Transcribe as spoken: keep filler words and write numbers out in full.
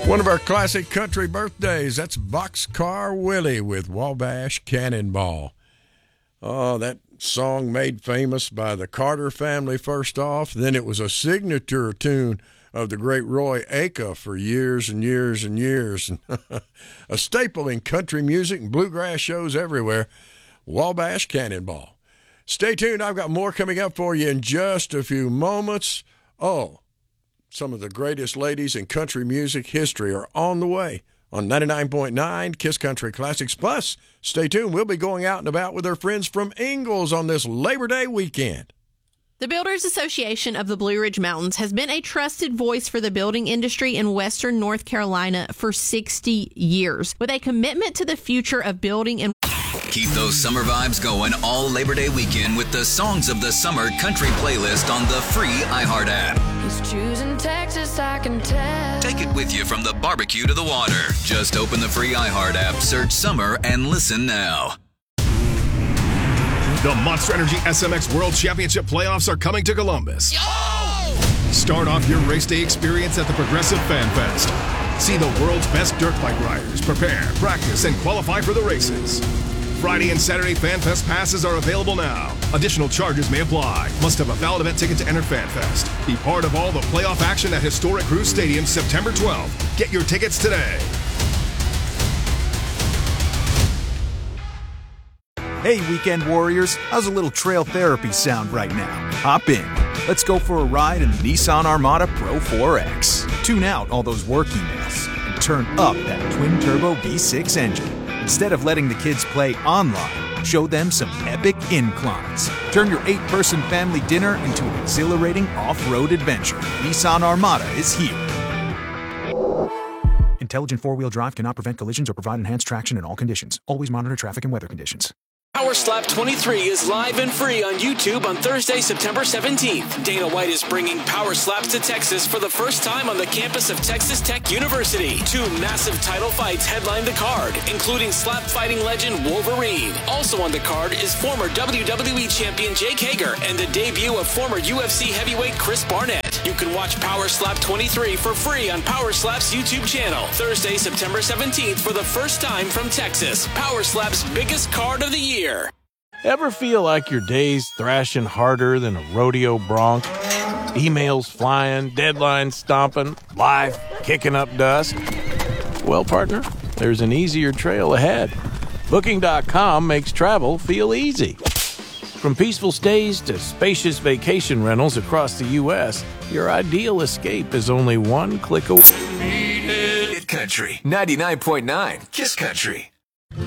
One of our classic country birthdays, that's Boxcar Willie with Wabash Cannonball. Oh, that song made famous by the Carter family first off. Then it was a signature tune of the great Roy Acuff for years and years and years. A staple in country music and bluegrass shows everywhere, Wabash Cannonball. Stay tuned. I've got more coming up for you in just a few moments. Oh, some of the greatest ladies in country music history are on the way on ninety-nine point nine Kiss Country Classics. Plus, stay tuned. We'll be going out and about with our friends from Ingalls on this Labor Day weekend. The Builders Association of the Blue Ridge Mountains has been a trusted voice for the building industry in western North Carolina for sixty years, with a commitment to the future of building and keep those summer vibes going all Labor Day weekend with the Songs of the Summer country playlist on the free iHeart app. He's choosing Texas, I can tell. Take it with you from the barbecue to the water. Just open the free iHeart app, search summer, and listen now. The Monster Energy S M X World Championship playoffs are coming to Columbus. Yo! Start off your race day experience at the Progressive Fan Fest. See the world's best dirt bike riders prepare, practice, and qualify for the races. Friday and Saturday Fan Fest passes are available now. Additional charges may apply. Must have a valid event ticket to enter Fan Fest. Be part of all the playoff action at Historic Cruise Stadium September twelfth. Get your tickets today. Hey, weekend warriors, how's a little trail therapy sound right now? Hop in. Let's go for a ride in the Nissan Armada Pro four X. Tune out all those work emails and turn up that twin-turbo V six engine. Instead of letting the kids play online, show them some epic inclines. Turn your eight-person family dinner into an exhilarating off-road adventure. Nissan Armada is here. Intelligent four-wheel drive cannot prevent collisions or provide enhanced traction in all conditions. Always monitor traffic and weather conditions. Power Slap twenty-three is live and free on YouTube on Thursday, September seventeenth. Dana White is bringing Power Slaps to Texas for the first time on the campus of Texas Tech University. Two massive title fights headline the card, including slap fighting legend Wolverine. Also on the card is former W W E champion Jake Hager and the debut of former U F C heavyweight Chris Barnett. You can watch Power Slap twenty-three for free on Power Slap's YouTube channel. Thursday, September seventeenth for the first time from Texas. Power Slap's biggest card of the year. Ever feel like your day's thrashing harder than a rodeo bronc? Emails flying, deadlines stomping, life kicking up dust? Well, partner, there's an easier trail ahead. Booking dot com makes travel feel easy. From peaceful stays to spacious vacation rentals across the U S, your ideal escape is only one click away. Hit Country ninety-nine point nine Kiss Country.